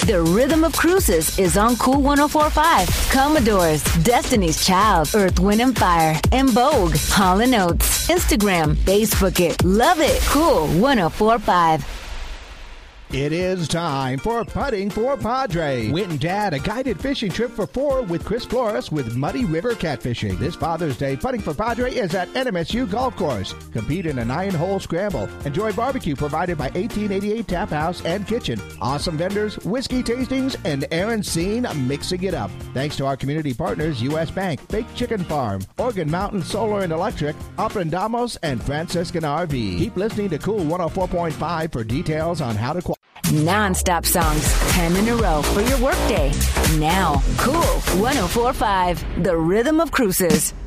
The Rhythm of Cruises is on Cool 104.5. Commodores, Destiny's Child, Earth, Wind & Fire, and Vogue. Hall & Oates. Instagram, Facebook it. Love it. Cool 104.5. It is time for Putting for Padre. Wit and Dad, a guided fishing trip for four with Chris Flores with Muddy River Catfishing. This Father's Day, Putting for Padre is at NMSU Golf Course. Compete in a 9-hole scramble. Enjoy barbecue provided by 1888 Tap House and Kitchen. Awesome vendors, whiskey tastings, and Aaron Scene mixing it up. Thanks to our community partners, U.S. Bank, Baked Chicken Farm, Oregon Mountain Solar and Electric, Aprendamos, and Franciscan RV. Keep listening to Cool 104.5 for details on how to qualify. Non-stop songs, 10 in a row for your workday. Now, Cool 104.5, the Rhythm of Cruises.